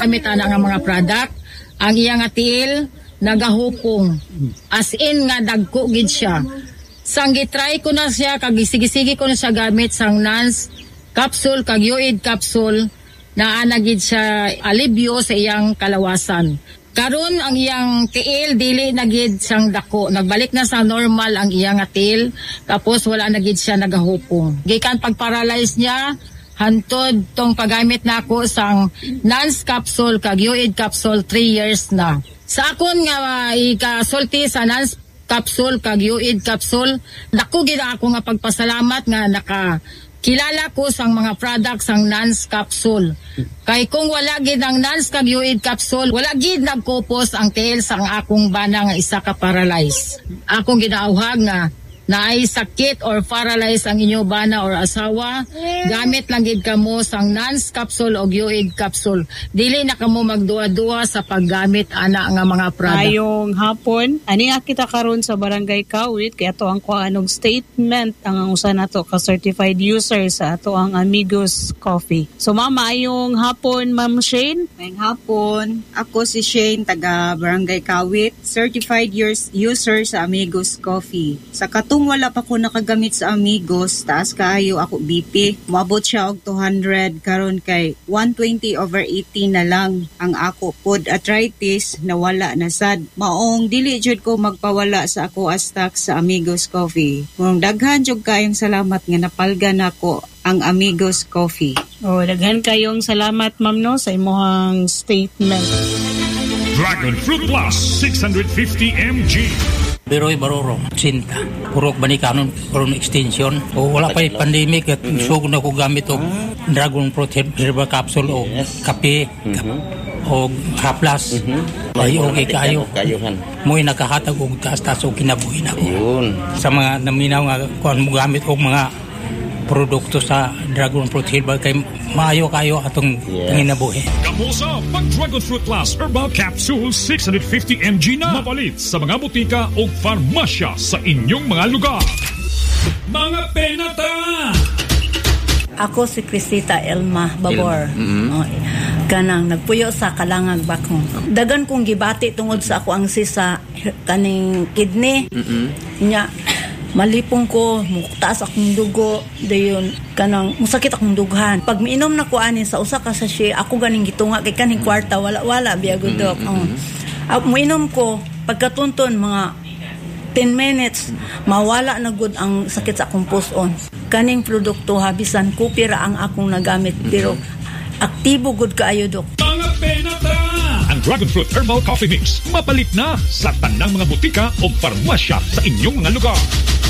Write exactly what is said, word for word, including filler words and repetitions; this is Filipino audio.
gamit ana nga mga product, ang iya nga tiil nagahupong. As in nga dagko gid siya. Sang gitry ko na siya, kag sige-sige ko na siya gamit sang Nance capsule kag Yoid capsule, na anagid siya alibyo sa iyang kalawasan. Karon ang iyang tiil dili na gid siyang dako, nagbalik na sa normal ang iyang tiil, tapos wala na gid siya nagahupong. Gikan pag-paralyze niya hantod tong paggamit nako sang Nance capsule kag Yoid capsule three years na. Sa akon nga uh, ikasulti sa Nance capsule kag Yoid capsule, dako gid ako nga pagpasalamat nga naka kilala ko sang mga products sang Nance capsule. Kay kung wala gid ang Nance kag Yoid capsule, wala gid nagkupos ang tiil sang akong bana nga isa ka paralyze. Akong ginauhag nga naay sakit or paralyze ang inyo bana or asawa, gamit lang gid kamo sang Nance capsule o Yoid capsule. Dili na kamo magduwa-duwa sa paggamit ana nga mga product. Ayong hapon, ani nga kita karon sa Barangay Kawit, kaya to ang kuanong statement ang usa nato ka certified user sa ato ang Amigos Coffee. So mama, ayong hapon Ma'am Shane. Ayong hapon, ako si Shane, taga Barangay Kawit, certified user sa Amigos Coffee. Sa Kung wala pa ko nakagamit sa Amigos, taas kaayo ako B P. Moabot siya og two hundred, karon kay one twenty over eighty na lang ang ako pod arthritis na wala na sad. Maong dili jud ko magpawala sa ako astak sa Amigos Coffee. Kung daghan jud kayong salamat nga napalgan ako ang Amigos Coffee. Oh, daghan kayong salamat ma'am no sa imong statement. Dragon Fruit Plus six hundred fifty milligrams. Beroy Barorong, Sinta. Purok Banikanon, Purok Extension. O wala pa yung pandemic at mm-hmm. so na ko gamit o Dragon Fruit Herbal Capsule o kape mm-hmm. o haplas. Mm-hmm. Ay okay kayo. Mo'y nakahatag o taas-taas o kinabuhin ako. Yun. Sa mga naminaw nga kung mo gamit o mga produkto sa Dragon Fruit Herbal kay maayo kayo atong yes. Panginabuhi. Kamusa pag Dragon Fruit Plus Herbal Capsule six hundred fifty milligrams na mapalit sa mga butika o farmasya sa inyong mga lugar. Mga penata! Ako si Crisita Elma Babor. Mm-hmm. Oh, kanang nagpuyo sa Kalangag Bakong. Dagan kong gibati tungod sa ako ang sisa kaning kidney. Mm-hmm. Nya malipong ko, muktaas akong dugo, dayon kanang musakit akong dughan. Pag miinom na ko ani sa usa ka sachet, ako ganing gitunga kay kaning kwarta wala wala biya gud dok. Mm-hmm. Oh. Miinom ko pagkatunton mga ten minutes, mawala na gud ang sakit sa akong puson. Kaning produkto habisan kupira ang akong nagamit pero aktibo gud kaayo dok. Mga penata! Ang Dragon Fruit Herbal Coffee Mix mapalit na sa tanang mga butika o farmasya sa inyong mga lugar.